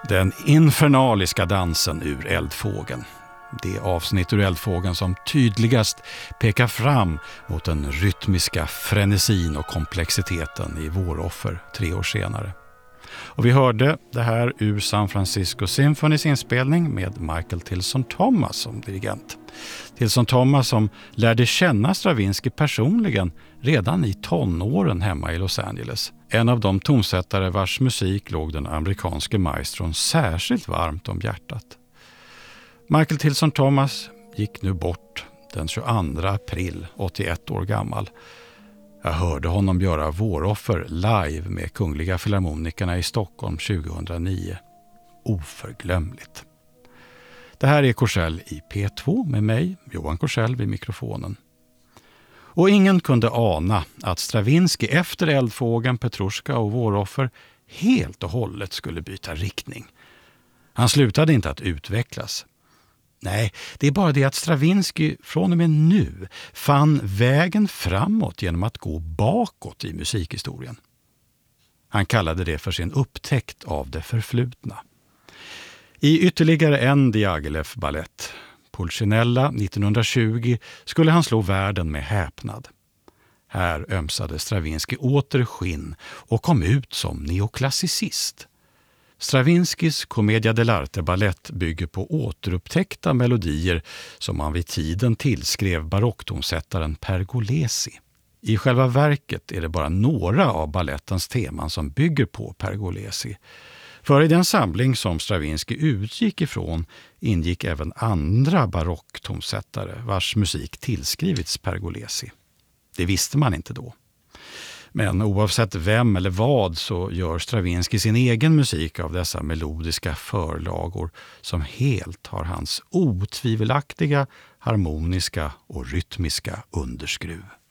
Den infernaliska dansen ur Eldfågeln. Det avsnitt ur Eldfågeln som tydligast pekar fram mot den rytmiska frenesin och komplexiteten i Våroffer 3 år senare. Och vi hörde det här ur San Francisco Symphonys inspelning med Michael Tilson Thomas som dirigent. Tilson Thomas som lärde känna Stravinsky personligen redan i tonåren hemma i Los Angeles. En av de tonsättare vars musik låg den amerikanske maestron särskilt varmt om hjärtat. Michael Tilson Thomas gick nu bort den 22 april, 81 år gammal. Jag hörde honom göra Våroffer live med Kungliga Filharmonikerna i Stockholm 2009. Oförglömligt. Det här är Korsell i P2 med mig, Johan Korsell, vid mikrofonen. Och ingen kunde ana att Stravinsky efter Eldfågeln, Petrushka och Våroffer helt och hållet skulle byta riktning. Han slutade inte att utvecklas. Nej, det är bara det att Stravinsky från och med nu fann vägen framåt genom att gå bakåt i musikhistorien. Han kallade det för sin upptäckt av det förflutna. I ytterligare en Diaghilev-ballett, Pulcinella 1920, skulle han slå världen med häpnad. Här ömsade Stravinsky åter skinn och kom ut som neoklassicist. Stravinskys Commedia dell'arte-ballett bygger på återupptäckta melodier som man vid tiden tillskrev barocktonsättaren Pergolesi. I själva verket är det bara några av ballettens teman som bygger på Pergolesi. För i den samling som Stravinsky utgick ifrån ingick även andra barocktonsättare vars musik tillskrivits Pergolesi. Det visste man inte då. Men oavsett vem eller vad så gör Stravinsky sin egen musik av dessa melodiska förlagor som helt har hans otvivelaktiga, harmoniska och rytmiska underskruv.